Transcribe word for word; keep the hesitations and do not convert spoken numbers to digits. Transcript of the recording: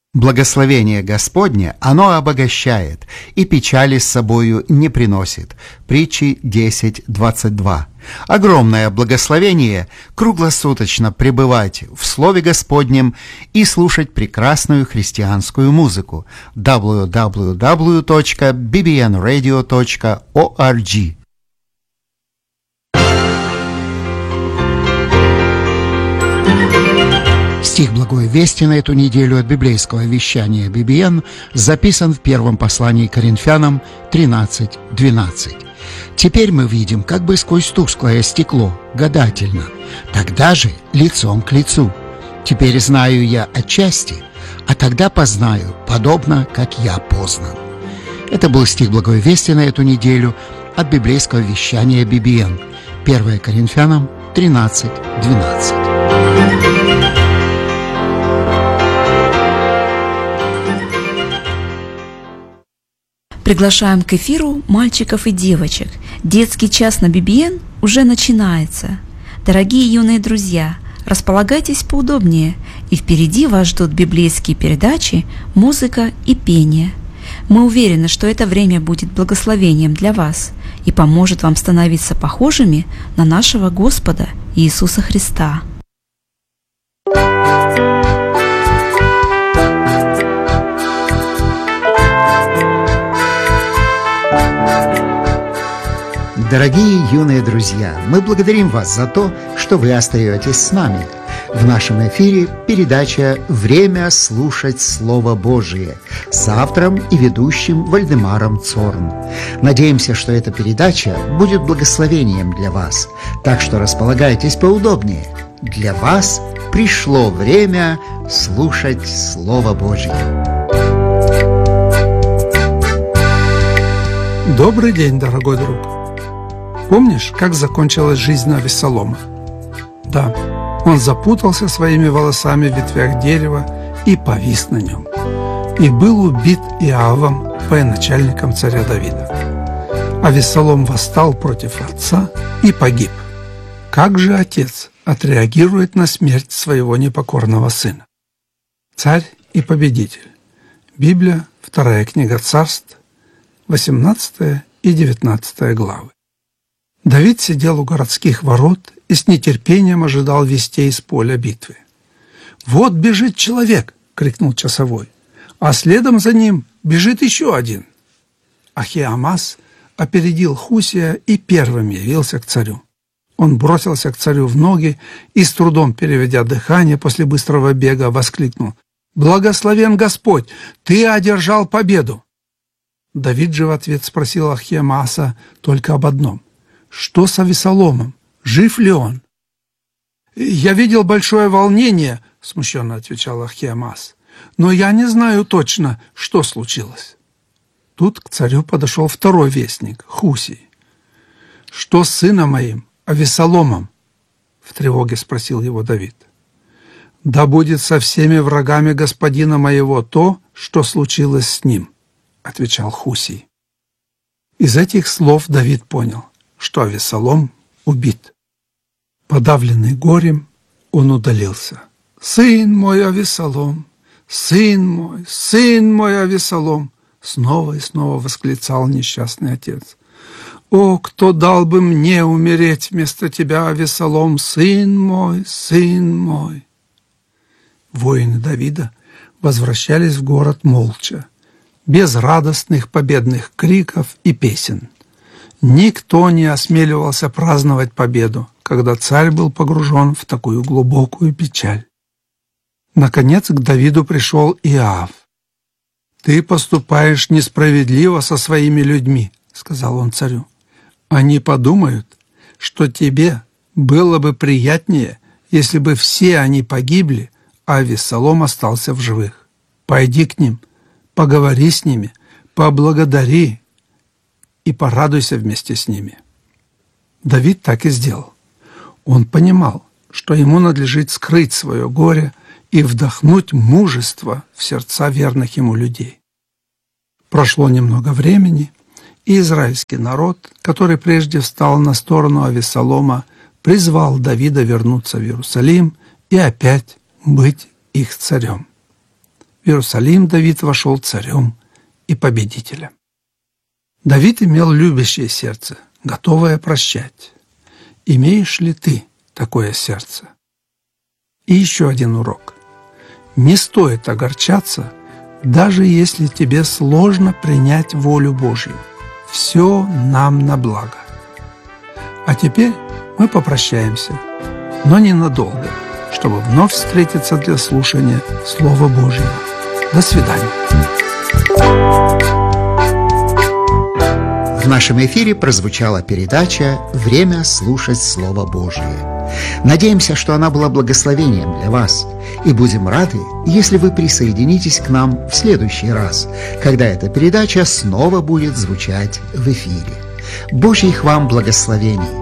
Благословение Господне, оно обогащает, и печали с собою не приносит. Притчи десять двадцать два. Огромное благословение круглосуточно пребывать в Слове Господнем и слушать прекрасную христианскую музыку. дабл ю дабл ю дабл ю точка би би эн радио точка орг. Стих Благой Вести на эту неделю от библейского вещания би би эн записан в первом послании к Коринфянам тринадцать двенадцать. «Теперь мы видим как бы сквозь тусклое стекло, гадательно, тогда же лицом к лицу. Теперь знаю я отчасти, а тогда познаю, подобно, как я познан». Это был стих Благой Вести на эту неделю от библейского вещания би би эн. первое Коринфянам тринадцать двенадцать. Приглашаем к эфиру мальчиков и девочек. Детский час на би би эн уже начинается. Дорогие юные друзья, располагайтесь поудобнее, и впереди вас ждут библейские передачи, музыка и пение. Мы уверены, что это время будет благословением для вас и поможет вам становиться похожими на нашего Господа Иисуса Христа. Дорогие юные друзья, мы благодарим вас за то, что вы остаетесь с нами. В нашем эфире передача «Время слушать Слово Божие» с автором и ведущим Вальдемаром Цорн. Надеемся, что эта передача будет благословением для вас, так что располагайтесь поудобнее. Для вас пришло время слушать Слово Божие. Добрый день, дорогой друг! Помнишь, как закончилась жизнь Авессалома? Да, он запутался своими волосами в ветвях дерева и повис на нем, и был убит Иоавом, военачальником царя Давида. Авессалом восстал против отца и погиб. Как же отец отреагирует на смерть своего непокорного сына? Царь и победитель. Библия, вторая книга Царств, восемнадцатая и девятнадцатая главы. Давид сидел у городских ворот и с нетерпением ожидал вестей из поля битвы. «Вот бежит человек!» — крикнул часовой, а следом за ним бежит еще один. Ахиамас опередил Хусия и первым явился к царю. Он бросился к царю в ноги и, с трудом переведя дыхание после быстрого бега, воскликнул: «Благословен Господь! Ты одержал победу!» Давид же в ответ спросил Ахиамаса только об одном: «Что с Авессаломом? Жив ли он?» «Я видел большое волнение», — смущенно отвечал Ахиамас, «но я не знаю точно, что случилось». Тут к царю подошел второй вестник, Хусий. «Что с сыном моим, Авессаломом?» — в тревоге спросил его Давид. «Да будет со всеми врагами господина моего то, что случилось с ним», — отвечал Хусий. Из этих слов Давид понял, что Авессалом убит. Подавленный горем, он удалился. «Сын мой, Авессалом! Сын мой! Сын мой, Авессалом!» Снова и снова восклицал несчастный отец. «О, кто дал бы мне умереть вместо тебя, Авессалом! Сын мой! Сын мой!» Воины Давида возвращались в город молча, без радостных победных криков и песен. Никто не осмеливался праздновать победу, когда царь был погружен в такую глубокую печаль. Наконец к Давиду пришел Иоав. «Ты поступаешь несправедливо со своими людьми», — сказал он царю. «Они подумают, что тебе было бы приятнее, если бы все они погибли, а Авессалом остался в живых. Пойди к ним, поговори с ними, поблагодари и порадуйся вместе с ними». Давид так и сделал. Он понимал, что ему надлежит скрыть свое горе и вдохнуть мужество в сердца верных ему людей. Прошло немного времени, и израильский народ, который прежде встал на сторону Авессалома, призвал Давида вернуться в Иерусалим и опять быть их царем. В Иерусалим Давид вошел царем и победителем. Давид имел любящее сердце, готовое прощать. Имеешь ли ты такое сердце? И еще один урок. Не стоит огорчаться, даже если тебе сложно принять волю Божью. Все нам на благо. А теперь мы попрощаемся, но ненадолго, чтобы вновь встретиться для слушания Слова Божьего. До свидания. В нашем эфире прозвучала передача «Время слушать Слово Божие». Надеемся, что она была благословением для вас, и будем рады, если вы присоединитесь к нам в следующий раз, когда эта передача снова будет звучать в эфире. Божьих вам благословений!